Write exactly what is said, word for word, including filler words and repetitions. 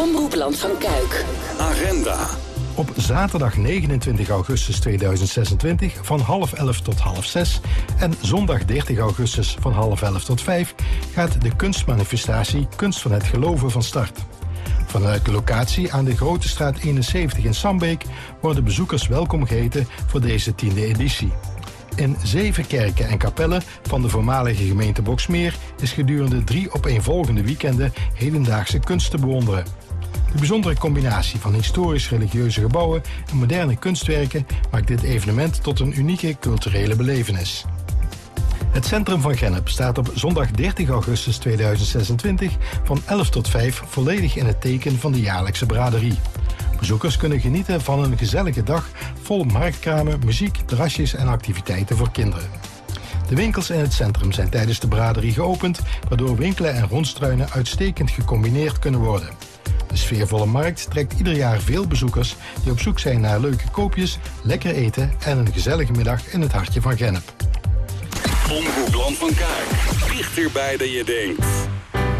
Omroep Land van Kuik. Agenda. Op zaterdag negenentwintig augustus tweeduizend zesentwintig van half elf tot half zes en zondag dertig augustus van half elf tot vijf gaat de kunstmanifestatie Kunst van het Geloven van start. Vanuit de locatie aan de Grote Straat eenenzeventig in Sambeek worden bezoekers welkom geheten voor deze tiende editie. In zeven kerken en kapellen van de voormalige gemeente Boxmeer is gedurende drie opeenvolgende weekenden hedendaagse kunst te bewonderen. De bijzondere combinatie van historisch-religieuze gebouwen en moderne kunstwerken maakt dit evenement tot een unieke culturele belevenis. Het centrum van Gennep staat op zondag dertig augustus tweeduizend zesentwintig van elf tot vijf volledig in het teken van de jaarlijkse braderie. Bezoekers kunnen genieten van een gezellige dag vol marktkramen, muziek, terrasjes en activiteiten voor kinderen. De winkels in het centrum zijn tijdens de braderie geopend, waardoor winkelen en rondstruinen uitstekend gecombineerd kunnen worden. De sfeervolle markt trekt ieder jaar veel bezoekers die op zoek zijn naar leuke koopjes, lekker eten en een gezellige middag in het hartje van Gennep. Omroep Land van Kuik. Dichterbij dan je denkt.